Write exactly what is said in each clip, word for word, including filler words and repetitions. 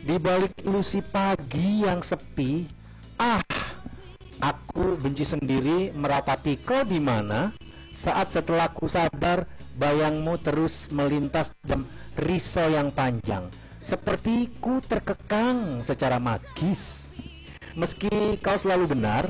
Di balik ilusi pagi yang sepi, ah, aku benci sendiri meratapi kau di mana saat setelah ku sadar bayangmu terus melintas dalam risau yang panjang, seperti ku terkekang secara magis. Meski kau selalu benar,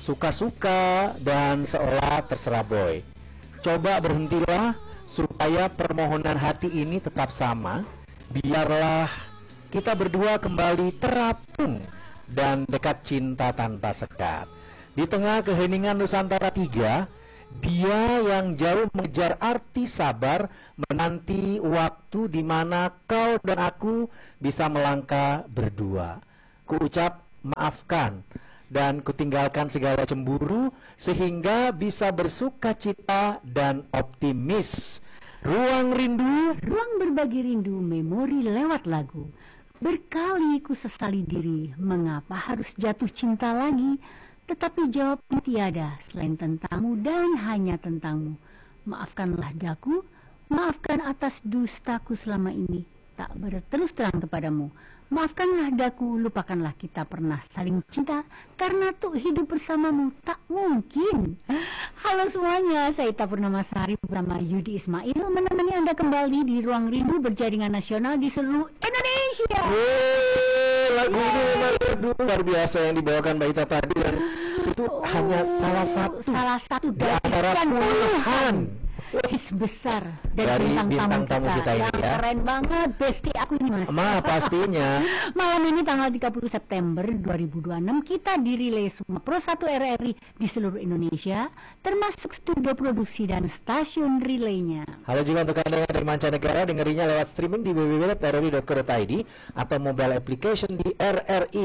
suka-suka dan seolah terserah boy. Coba berhentilah supaya permohonan hati ini tetap sama. Biarlah kita berdua kembali terapung dan dekat cinta tanpa sekat. Di tengah keheningan Nusantara tiga, dia yang jauh mengejar arti sabar, menanti waktu di mana kau dan aku bisa melangkah berdua. Kuucap maafkan dan kutinggalkan segala cemburu sehingga bisa bersuka cita dan optimis. Ruang rindu, ruang berbagi rindu, memori lewat lagu. Berkali ku sesali diri, mengapa harus jatuh cinta lagi? Tetapi jawabnya tiada selain tentangmu dan hanya tentangmu. Maafkanlah daku, maafkan atas dustaku selama ini tak berterus terang kepadamu. Maafkanlah daku, lupakanlah kita pernah saling cinta, karena tuh hidup bersamamu tak mungkin. Halo semuanya, saya Ita Purnamasari bersama Yudi Ismail menemani Anda kembali di Ruang Rindu berjaringan nasional di seluruh Indonesia. Yeay, lagu ini memang luar biasa yang dibawakan Mbak Ita tadi, dan itu oh, hanya salah satu salah satu dari antara puluhan hits besar dari, dari bintang, bintang tamu kita, kita ini yang ya. Keren banget, besti aku ini mas. Ma, pastinya. Malam ini tanggal tiga puluh September dua ribu dua puluh enam kita dirilai semua Pro satu R R I di seluruh Indonesia, termasuk studio produksi dan stasiun relaynya. Halo juga untuk Anda dari mancanegara, dengerinya lewat streaming di w w w titik r r i titik co titik i d atau mobile application di R R I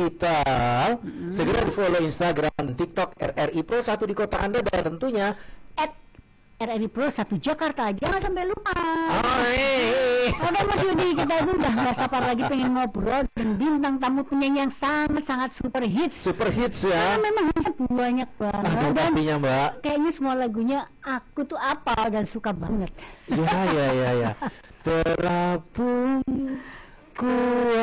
Digital. Mm-hmm. Segera di follow Instagram dan TikTok R R I Pro satu di kota Anda, dan tentunya at R R I Pro satu Jakarta, jangan sampai lupa. Oh, hey. Oke Mas Yudi, kita itu udah gak sabar lagi pengen ngobrol dengan bintang tamu penyanyi yang sangat-sangat super hits. Super hits ya. Karena memang hitsnya banyak banget. Aduh, dan pastinya Mbak. Kayaknya semua lagunya aku tuh apal dan suka banget. Ya ya ya ya. Terapung ku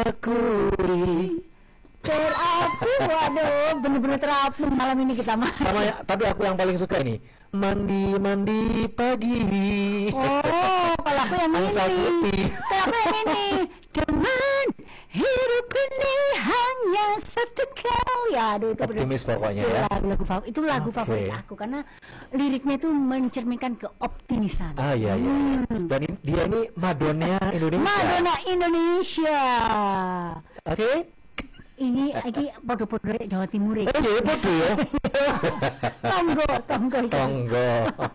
akui. Terapung, waduh, bener-bener terapung malam ini kita mah. Sama ya, tapi aku yang paling suka ini. Mandi-mandi pagi. Oh, kalau aku yang Angsa ini. putih. Kalau aku yang ini. Dengan hidup ini hanya satu kau. Ya, aduh itu optimis bener. Pokoknya itu ya. Lagu-lagu favorit, itu lagu okay. favorit aku karena liriknya itu mencerminkan keoptimisan. Ah iya iya. Hmm. Dan ini, dia ini Madonna Indonesia. Madonna Indonesia. Oke. Okay. Ini lagi podo-podo Jawa Timur ya. Oh iya, podo ya. Tonggo, tonggo. Tonggo.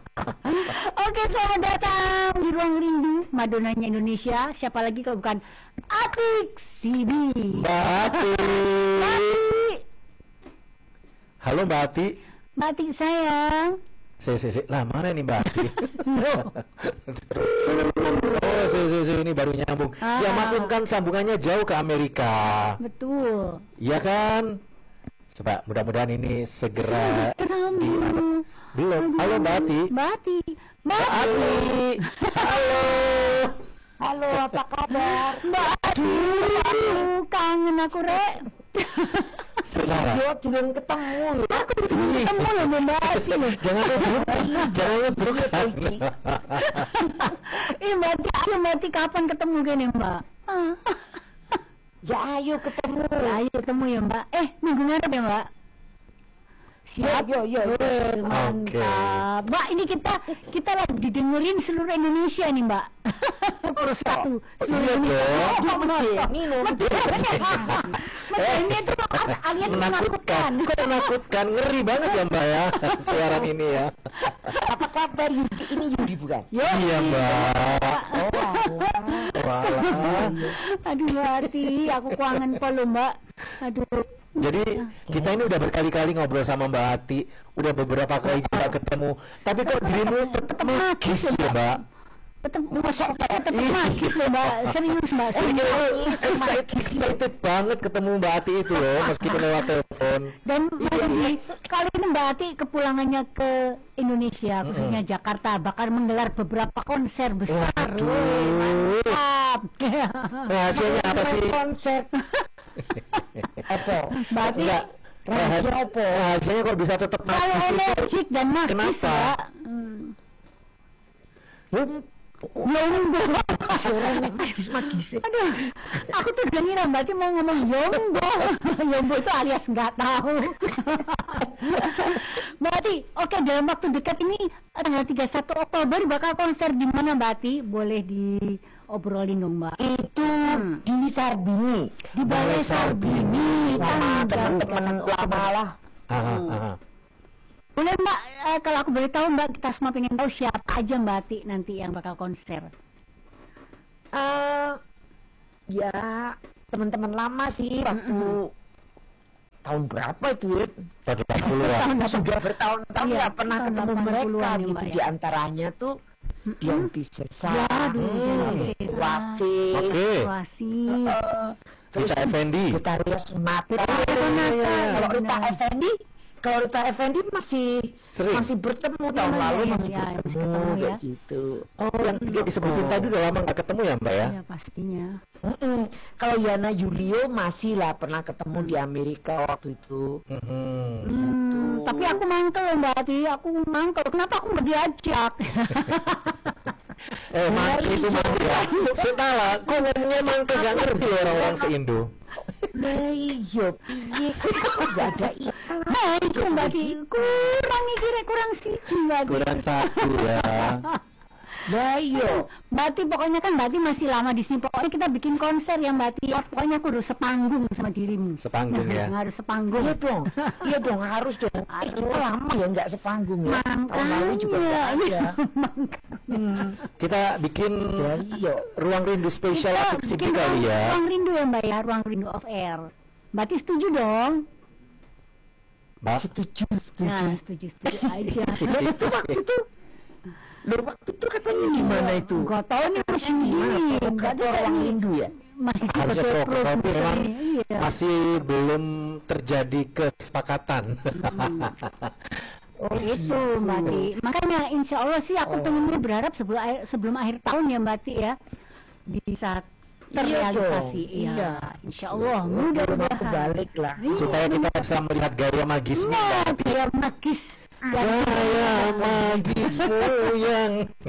Oke, selamat datang di Ruang Rindu Madonnanya Indonesia. Siapa lagi kalau bukan Atik Sibi. Mbak Ati. Halo Mbak Ati. Mbak Ati sayang. Si, si, si. Lah mana nih Mbak Ati? Oh, si, si, si. Ini baru nyambung. Ah. Ya maklum kan sambungannya jauh ke Amerika. Betul. Iya kan? Coba mudah-mudahan ini segera di... Belum. Halo Mbak Ati. Mbak Ati. Mbak Ati. Halo. Halo, apa kabar? Mbak Ati. Kangen aku, Rek. Saudara. Yo belum ketemu. Aku belum ketemu ya Mbak Ati. Jangan ngedruk. Jangan ngedruk. Ih Mbak Ati, ayo Mbak Ati kapan ketemu gini Mbak? Ya ayo ketemu. Ya, ayo ketemu ya Mbak. Eh minggu ngarep ya Mbak. Siap, yo yo, yo. Mantap. Okay. Mbak, ini kita kita lagi didengerin seluruh Indonesia nih Mbak. Terus satu seluruh Indonesia. Minum. Ini itu alias menakutkan. Kok menakutkan, ngeri banget ya Mbak ya siaran ini ya. Apa kabar Yudi? Ini Yudi bukan? Iya Mbak. Oh, walah. Aduh Mbak, aku kangen polo Mbak. Aduh. Jadi kita ini udah berkali-kali ngobrol sama Mbak Ati, udah beberapa kali juga ketemu, tapi kok dirimu tetap magis ya Mbak? tetap masuk tetap magis loh Mbak, serius Mbak, serius. Excited, excited banget ketemu Mbak Ati itu loh, meskipun lewat telepon. Dan Mbak, kali ini Mbak Ati kepulangannya ke Indonesia, khususnya mm-hmm. Jakarta, bakal menggelar beberapa konser besar. Woy, mantap. Rahasianya apa sih? Konser. Apa? Mbak Ati, rahasia apa? Rahasianya kok bisa tetap magis kalau itu? energik dan magis, Kenapa? Mbak. Hmm. Yongbo, magis. Aduh, aku tuh udah ngira Mbak Ati mau ngomong Yongbo. Yongbo itu alias nggak tahu. Mbak Ati, oke dalam waktu dekat ini tanggal tiga puluh satu Oktober bakal konser di mana Mbak Ati? Boleh diobrolin dong Mbak. Itu hmm. di Sarbini, di Balai Sarbini, sama teman-teman lama lah. Hmm. Boleh Mbak, eh, kalau aku boleh tahu Mbak, kita semua pengen tahu siapa aja Mbak Ati nanti yang bakal konser. Uh, ya teman-teman lama sih waktu mm-hmm. tahun berapa itu ya? Tahun delapan puluh an. Sudah bertahun-tahun nggak iya, pernah ketemu mereka gitu. ya, Di antaranya tuh mm-hmm. Dian Piscesa, ya, hmm. Wasi, okay. Wasi, uh, Rita Effendi, Rita Sunata. Kalau Rita Effendi Kalau Rita Effendi masih Sering. masih bertemu tahun ya, lalu ya, masih ya, bertemu ketemu, kayak ya. gitu. Oh, yang tiga disebutin oh. tadi udah lama nggak ketemu ya Mbak ya? Iya pastinya. Mm-mm. Kalau Yana Julio masih lah pernah ketemu di Amerika waktu itu. Hmm. Hmm, Gitu. tapi aku mangkel Mbak Ati, aku mangkel. Kenapa aku nggak diajak? eh mangkel itu mangkel ya. Setala, kok ngomongnya mangkel gak ngerti orang-orang se-Indo. Nah iya, piye gak ada iklan. Nah itu Mbak Ati, kurang kira kurang siji Mbak Ati. Kurang satu ya. Nah iya, Mbak Ati pokoknya kan Mbak Ati masih lama di sini. Pokoknya kita bikin konser ya Mbak Ati. Ya, pokoknya aku harus sepanggung sama dirimu. Sepanggung ya. Harus sepanggung. iya dong, iya dong harus dong. Eh, kita lama ya nggak sepanggung ya. Tahun lalu juga nggak ada. hmm. Kita bikin Ya, iya. ruang rindu spesial Kita untuk bikin Sibi kali ya. Ruang rindu ya Mbak ya, ruang rindu off air. Mbak Ati setuju dong? Mbak, Setuju, setuju. Nah setuju setuju aja. Dan itu waktu itu, loh waktu itu katanya gimana itu? Gak tau nih masih di Nggak ada ruang rindu ya? masih di harusnya betul pro, tapi memang iya. masih belum terjadi kesepakatan. Oh itu Mbak Ti. Makanya insya Allah sih aku Oh. pengen berharap sebelum akhir, sebelum akhir tahun ya Mbak Ti ya bisa terrealisasi. Iya, Iya, insya Allah Belum mudah-mudahan. balik lah. Iya. Supaya kita bisa melihat gaya magismu. Nah, gaya magis. Gaya magismu yang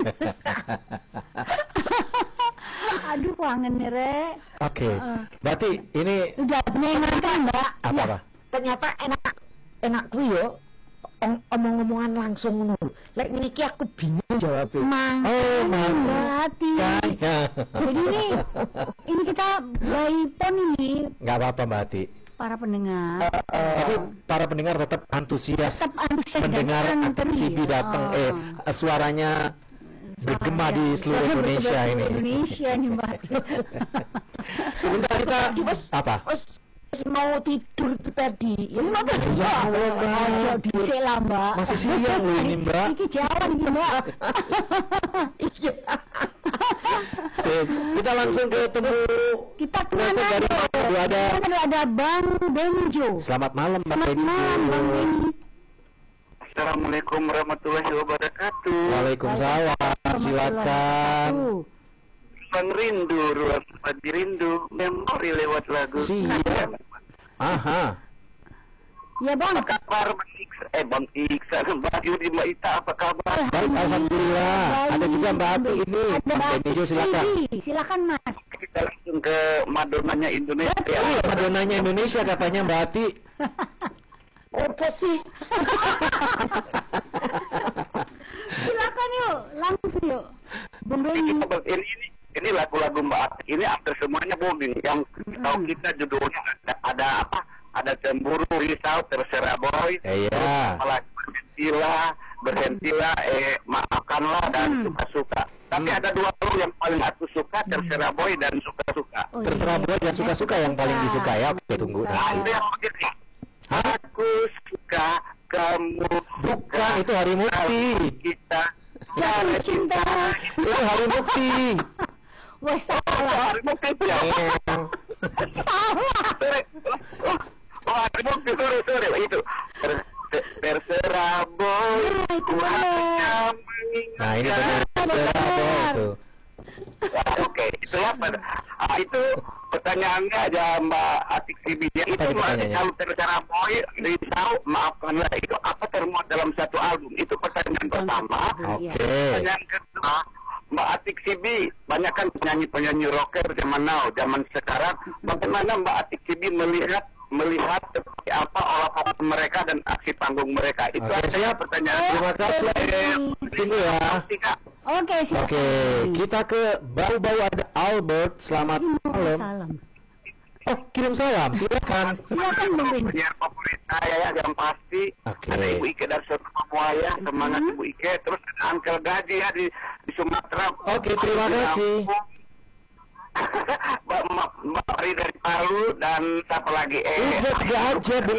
Aduh kangen nih Re. Oke, Uh. berarti ini Udah menyenangkan Mbak. apa Ya. apa? Ternyata enak, enak kuwi yo. Om- Omong-omongan langsung ngono. Lek niki aku bingung jawabnya. Mang. Oh, mang. Mbak Ti. Kayaknya Jadi ini ini kita by phone ini nggak apa-apa Mbak Ati. para pendengar. Tapi para pendengar tetap antusias Tetap antusias mendengar dan antri. Sibi datang. Oh. Eh, suaranya bergema di seluruh Suaranya Indonesia bergema di ini. Indonesia nih Mbak. Sebentar kita Mas, apa? Mas, mas mau tidur itu tadi. Ya, Ya Allah, Mbak. Ayo dhisik lah Mbak. Masih siang loh ini Mbak. Iki jalan iki Mbak. Iya. Sip. Kita langsung ketemu. Kita Telepon kemana dari tuh? Manado ada. Manado ada Bang Benjo. Selamat malam Mbak Selamat Benjo. malam Bang Benjo. Assalamualaikum warahmatullahi wabarakatuh. Waalaikumsalam. Silakan. Bang Rindu, ruang pagi rindu, memori lewat lagu. Siap. Aha. Ya Bang. Apa kabar Bang Iksan? Eh Bang Iksan, Mbak Yudi, Mbak Ita, apa kabar? Baik, alhamdulillah. Ada juga Mbak Ati ini. Ada Bang Mbak Benjo silakan. Ati. Silakan Mas. Kita langsung ke Madonanya Indonesia. Iya, Madonanya Indonesia katanya Mbak Ati. Apa sih? Silakan yuk, langsung yuk. Bung Ini, Benjo. kita ber- ini, ini, ini lagu-lagu Mbak Ati. Ini hampir semuanya booming. Yang tahu kita judulnya ada, ada apa? Ada cemburu, risau, terserah boy. Iya. Malah berhentilah, berhentilah, eh maafkanlah dan suka-suka. Tapi ada dua lagu yang paling aku suka, terserah boy dan suka-suka. Oh, Terserah iya. boy yang suka-suka yang paling disuka ya. Oke, tunggu Suka. nanti. Ada yang begini. Aku suka, kamu suka. Bukan, itu Hari Mukti. Kita jatuh cinta. Itu hari bukti. Wah, salah. Hari bukti ya. Salah. Sorry. Oh, oh, hari bukti, sorry, sorry. Itu. Ter- ter- Terserah boy. Nah, itu Ku hanya Nah, ini mengingatkan. benar benar itu. Ah, Oke, itu ya. pada- ah, itu pertanyaannya aja Mbak Atik Sibi. Ya, itu Apa itu masih pertanyaannya? kalau terserah boy, risau, maafkanlah itu apa termuat dalam satu album. Itu pertanyaan pertama. Iya. Oke. Pertanyaan kedua, Mbak Atik Sibi, banyak kan penyanyi-penyanyi rocker zaman now, zaman sekarang. Bagaimana Mbak Atik Sibi melihat melihat seperti apa olah panggung mereka dan aksi panggung mereka? Itu Oke, aja siap. pertanyaan. Terima kasih. Tunggu ya. Tiga. Oke, silakan. Oke, kita ke bau-bau ada Albert. Selamat malam. Salam. Oh, kirim salam. Silakan. Silakan Bung Bin. Penyiar favorit saya ya, yang pasti Oke. ada Ibu Ike dari Surabaya, semangat Ibu Ike, terus ada Uncle Gaji ya di, di Sumatera. Oke, terima kasih. Mbak Mbak Mbak Ari dari Palu dan siapa lagi? Eh, Udah gak aja, Bung